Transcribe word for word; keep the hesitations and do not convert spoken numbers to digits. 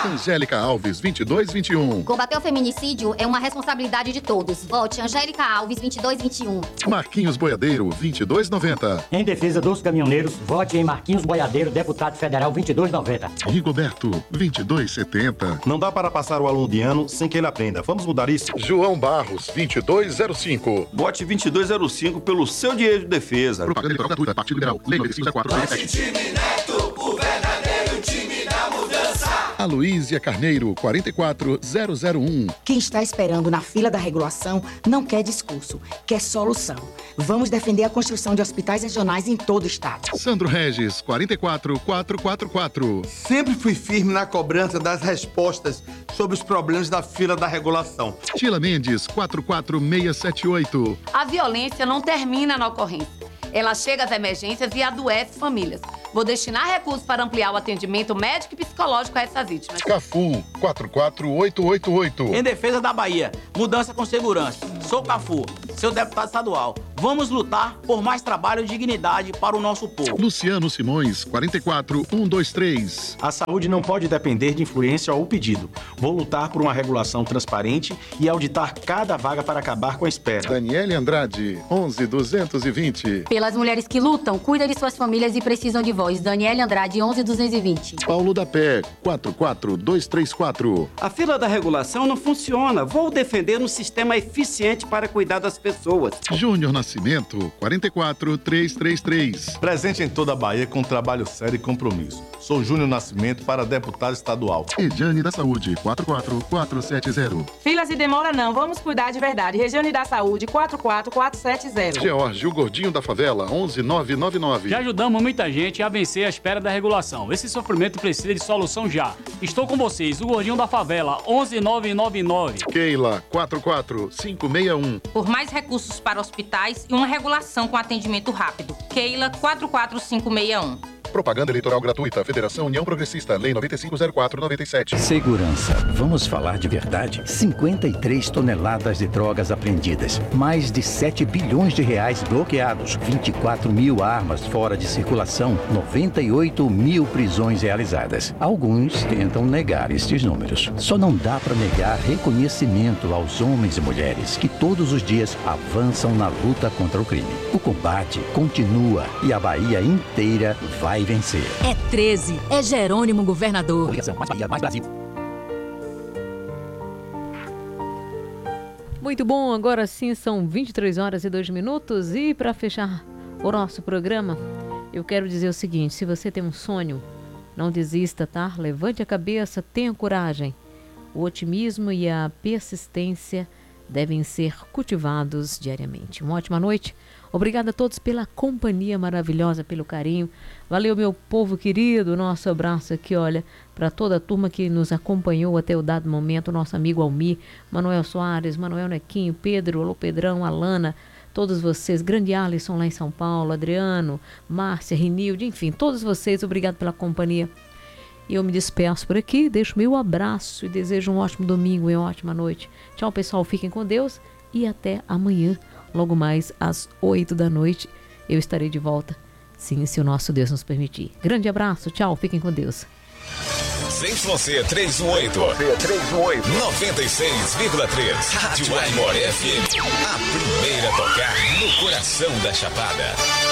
Angélica Alves, vinte e dois vinte e um. Combater o feminicídio é uma responsabilidade de todos. Vote Angélica Alves, vinte e dois vinte e um. Marquinhos Boiadeiro, vinte e dois noventa. Em defesa dos caminhoneiros, vote em Marquinhos Boiadeiro, deputado federal, vinte e dois noventa. Rigoberto, vinte e dois setenta. Não dá para passar o aluno de ano sem que ele aprenda. Vamos mudar isso? João Barros, vinte e dois zero cinco. Vote vinte e dois zero cinco pelo seu direito de defesa. Propaganda eleitoral gratuita, Partido Liberal. Lei noventa e cinco zero quatro dois sete. Time Neto, o verdadeiro time da mudança. Aloísia Carneiro, quarenta e quatro zero zero um. Quem está esperando na fila da regulação não quer discurso, quer solução. Vamos defender a construção de hospitais regionais em todo o estado. Sandro Regis, quarenta e quatro quatrocentos e quarenta e quatro. Sempre fui firme na cobrança das respostas sobre os problemas da fila da regulação. Tila Mendes, quatro quatro seis sete oito. A violência não termina na ocorrência. Ela chega às emergências e adoece famílias. Vou destinar recursos para ampliar o atendimento médico e psicológico a essas vítimas. Cafu, quatro quatro oito oito oito. Em defesa da Bahia, mudança com segurança. Sou Cafu, seu deputado estadual. Vamos lutar por mais trabalho e dignidade para o nosso povo. Luciano Simões, quarenta e quatro cento e vinte e três. A saúde não pode depender de influência ou pedido. Vou lutar por uma regulação transparente e auditar cada vaga para acabar com a espera. Daniele Andrade, onze duzentos e vinte. Pelas mulheres que lutam, cuida de suas famílias e precisam de voz. Daniele Andrade, onze duzentos e vinte. Paulo da Pé, quatro quatro dois três quatro. A fila da regulação não funciona. Vou defender um sistema eficiente para cuidar das pessoas. Júnior Nascimento, quarenta e quatro trezentos e trinta e três. Presente em toda a Bahia com trabalho sério e compromisso. Sou Júnior Nascimento para deputado estadual. Regiane da Saúde, quatro quatro quatro sete zero. Filas e demora não, vamos cuidar de verdade. Regiane da Saúde, quatro quatro quatro sete zero. George, o gordinho da favela, onze nove nove nove. Já ajudamos muita gente a vencer a espera da regulação. Esse sofrimento precisa de solução já. Estou com vocês, o gordinho da favela, onze nove nove nove. Keila, quatro quatro cinco seis um. Por mais recursos para hospitais e uma regulação com atendimento rápido. Keila, quatro quatro cinco seis um. Propaganda eleitoral gratuita. Federação União Progressista. Lei noventa e cinco zero quatro noventa e sete. Segurança. Vamos falar de verdade? cinquenta e três toneladas de drogas apreendidas. Mais de sete bilhões de reais bloqueados. vinte e quatro mil armas fora de circulação. noventa e oito mil prisões realizadas. Alguns tentam negar estes números. Só não dá para negar reconhecimento aos homens e mulheres que todos os dias avançam na luta contra o crime. O combate continua e a Bahia inteira vai vencer. É treze, é Jerônimo Governador. Coligação Mais Bahia, Mais Brasil. Muito bom, agora sim são vinte e três horas e dois minutos e para fechar o nosso programa, eu quero dizer o seguinte: se você tem um sonho, não desista, tá? Levante a cabeça, tenha coragem. O otimismo e a persistência devem ser cultivados diariamente. Uma ótima noite. Obrigada a todos pela companhia maravilhosa, pelo carinho. Valeu, meu povo querido. Nosso abraço aqui, olha, para toda a turma que nos acompanhou até o dado momento. Nosso amigo Almir, Manuel Soares, Manuel Nequinho, Pedro, Alô Pedrão, Alana, todos vocês, grande Alisson lá em São Paulo, Adriano, Márcia, Renilde, enfim, todos vocês, obrigado pela companhia. E eu me despeço por aqui, deixo meu abraço e desejo um ótimo domingo e uma ótima noite. Tchau, pessoal, fiquem com Deus e até amanhã. Logo mais às oito da noite eu estarei de volta, sim, se o nosso Deus nos permitir. Grande abraço, tchau, fiquem com Deus. Z Y trezentos e dezoito, noventa e seis vírgula três, Rádio Aimoré F M, a primeira a tocar no coração da Chapada.